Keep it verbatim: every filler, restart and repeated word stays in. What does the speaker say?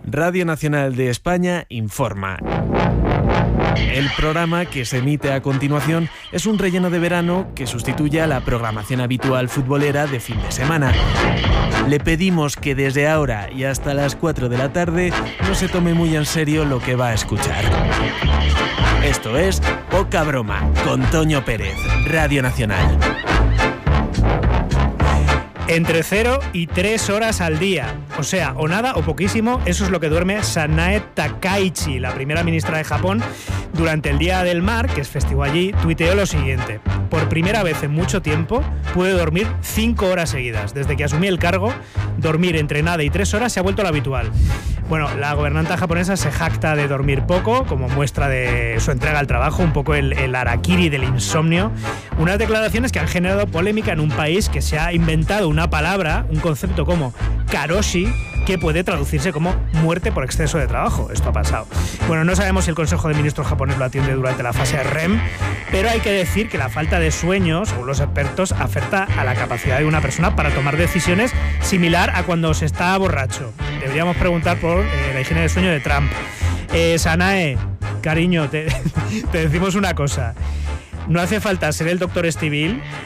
Radio Nacional de España informa. El programa que se emite a continuación es un relleno de verano que sustituye a la programación habitual futbolera de fin de semana. Le pedimos que desde ahora y hasta las cuatro de la tarde no se tome muy en serio lo que va a escuchar. Esto es Poca Broma, con Toño Pérez, Radio Nacional. Entre cero y tres horas al día. O sea, o nada o poquísimo, eso es lo que duerme Sanae Takaichi, la primera ministra de Japón. Durante el Día del Mar, que es festivo allí, tuiteó lo siguiente: por primera vez en mucho tiempo pude dormir cinco horas seguidas. Desde que asumí el cargo, dormir entre nada y tres horas se ha vuelto lo habitual. Bueno, la gobernanta japonesa se jacta de dormir poco, como muestra de su entrega al trabajo, un poco el, el harakiri del insomnio. Unas declaraciones que han generado polémica en un país que se ha inventado una palabra, un concepto como karoshi, que puede traducirse como muerte por exceso de trabajo. Esto ha pasado. Bueno, no sabemos si el Consejo de Ministros japonés lo atiende durante la fase R E M, pero hay que decir que la falta de sueño, según los expertos, afecta a la capacidad de una persona para tomar decisiones, similar a cuando se está borracho. Deberíamos preguntar por eh, la higiene del sueño de Trump. Eh, Sanae, cariño, te, te decimos una cosa. No hace falta ser el doctor Estivil